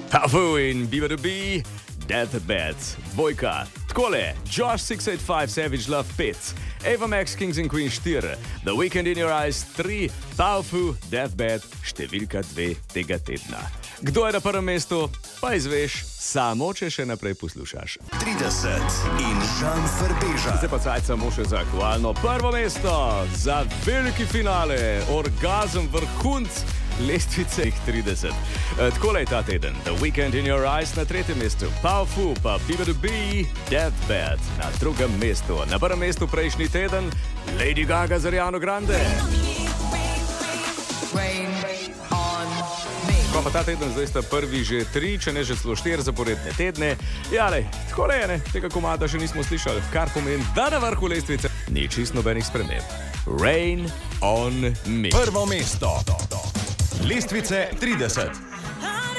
Pafu in BBB, Deathbed, dvojka, takole, Josh 685, Savage Love 5, Ava Max, Kings and Queens 4, The Weekend in Your Eyes 3, Pafu, Deathbed, številka 2 tega tedna. Kdo je na prvem mestu, pa izveš samo, če še naprej poslušaš. 30 in Žan Frbeža. Zdaj pa cajt samo še za aktualno prvo mesto, za veliki finale, orgazem vrhunc, lestvice 30. Takole je ta teden, The Weekend in Your Eyes na tretjem mestu, Pafu pa BBB, Deathbed na drugem mestu. Na prvem mestu prejšnji teden, Lady Gaga z Ariano Grande. Pa ta teden zdaj sta prvi že 3, če ne že celo 4 zaporedne tedne. Jale, takole je, ne? Tega komada še nismo slišali, kar pomeni, da na vrhu lestvice ni čisto nobenih sprememb. Rain on Me. Prvo mesto. Lestvice 30.